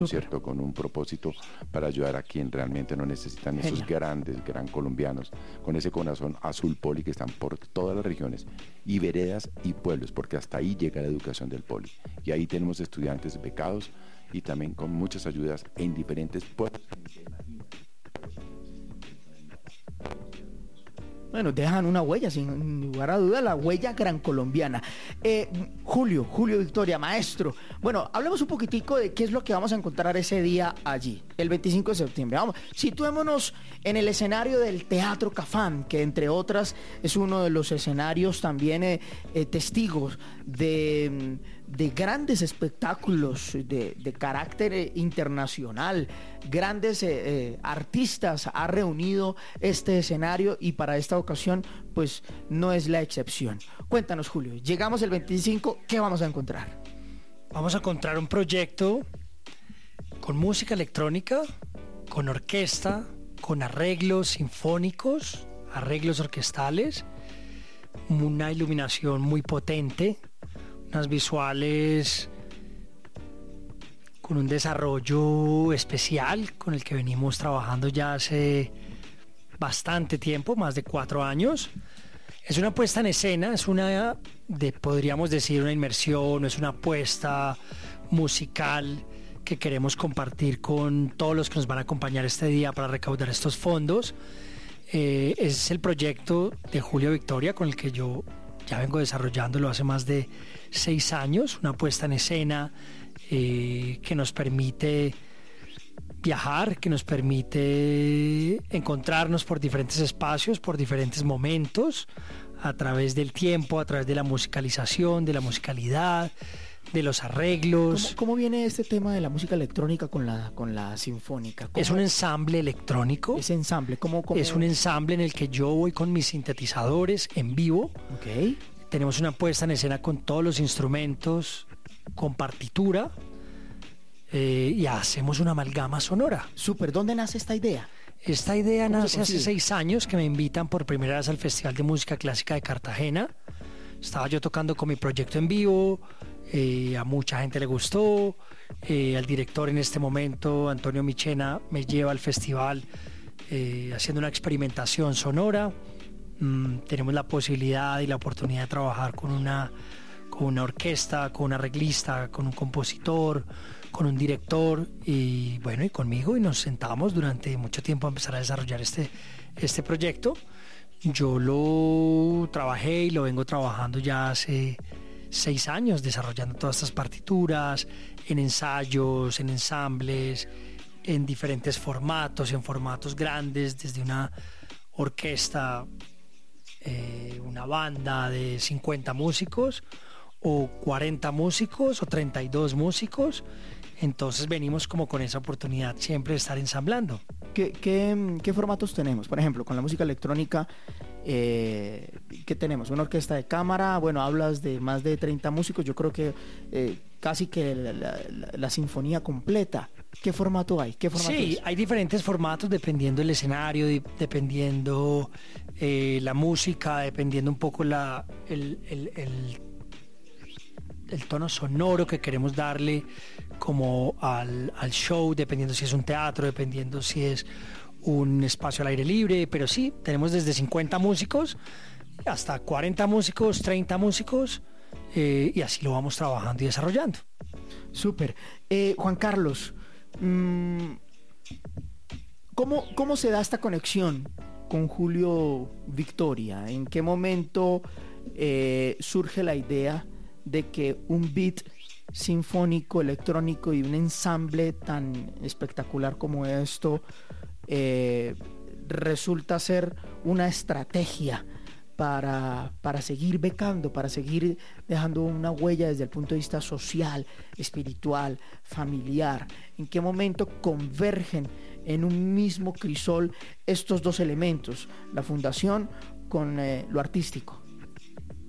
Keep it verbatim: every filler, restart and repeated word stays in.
¿cierto? Con un propósito para ayudar a quien realmente no necesitan, esos Genial. grandes, gran colombianos, con ese corazón azul poli que están por todas las regiones, y veredas y pueblos, porque hasta ahí llega la educación del poli. Y ahí tenemos estudiantes becados y también con muchas ayudas en diferentes pueblos. Bueno, dejan una huella, sin lugar a duda, la huella gran colombiana. Eh, Julio, Julio Victoria, maestro. Bueno, hablemos un poquitico de qué es lo que vamos a encontrar ese día allí, el veinticinco de septiembre. Vamos, situémonos en el escenario del Teatro Cafam, que entre otras es uno de los escenarios también eh, eh, testigos de, de grandes espectáculos de, de carácter eh, internacional. Grandes eh, eh, artistas ha reunido este escenario y para esta ocasión pues no es la excepción. Cuéntanos, Julio, llegamos el veinticinco, ¿qué vamos a encontrar? Vamos a encontrar un proyecto con música electrónica, con orquesta, con arreglos sinfónicos, arreglos orquestales, una iluminación muy potente, unas visuales con un desarrollo especial con el que venimos trabajando ya hace bastante tiempo, más de cuatro años. Es una puesta en escena, es una, de, podríamos decir, una inmersión, es una puesta musical que queremos compartir con todos los que nos van a acompañar este día para recaudar estos fondos. Eh, es el proyecto de Julio Victoria con el que yo ya vengo desarrollándolo hace más de seis años, una puesta en escena eh, que nos permite viajar, que nos permite encontrarnos por diferentes espacios, por diferentes momentos, a través del tiempo, a través de la musicalización, de la musicalidad, de los arreglos. ¿Cómo, cómo viene este tema de la música electrónica con la, con la sinfónica? ¿Cómo es un ensamble electrónico. Ese ensamble, ¿cómo, cómo? Es un ensamble en el que yo voy con mis sintetizadores en vivo. Okay. Tenemos una puesta en escena con todos los instrumentos, con partitura, eh, y hacemos una amalgama sonora. Súper, ¿dónde nace esta idea? Esta idea nace hace seis años que me invitan por primera vez al Festival de Música Clásica de Cartagena. Estaba yo tocando con mi proyecto en vivo, eh, a mucha gente le gustó, eh, al director en este momento, Antonio Michena, me lleva al festival eh, haciendo una experimentación sonora. Mm, tenemos la posibilidad y la oportunidad de trabajar con una, con una orquesta, con un arreglista, con un compositor, con un director y bueno, y conmigo, y nos sentamos durante mucho tiempo a empezar a desarrollar este, este proyecto. Yo lo trabajé y lo vengo trabajando ya hace seis años, desarrollando todas estas partituras, en ensayos, en ensambles, en diferentes formatos, en formatos grandes, desde una orquesta, eh, una banda de cincuenta músicos, o cuarenta músicos, o treinta y dos músicos. Entonces venimos como con esa oportunidad siempre de estar ensamblando. ¿Qué, qué, qué formatos tenemos? Por ejemplo, con la música electrónica, eh, ¿qué tenemos? Una orquesta de cámara, bueno, hablas de más de treinta músicos, yo creo que eh, casi que la, la, la, la sinfonía completa. ¿Qué formato hay? ¿Qué formato sí, es? Hay diferentes formatos dependiendo del escenario, de, dependiendo eh, la música, dependiendo un poco la, el, el, el, el tono sonoro que queremos darle como al, al show, dependiendo si es un teatro, dependiendo si es un espacio al aire libre, pero sí, tenemos desde cincuenta músicos hasta cuarenta músicos, treinta músicos, eh, y así lo vamos trabajando y desarrollando. Súper. Eh, Juan Carlos, mmm, ¿cómo, ¿cómo se da esta conexión con Julio Victoria? ¿En qué momento eh, surge la idea de que un beat sinfónico, electrónico y un ensamble tan espectacular como esto eh, resulta ser una estrategia para, para seguir becando, para seguir dejando una huella desde el punto de vista social, espiritual, familiar? ¿En qué momento convergen en un mismo crisol estos dos elementos, la fundación con eh, lo artístico?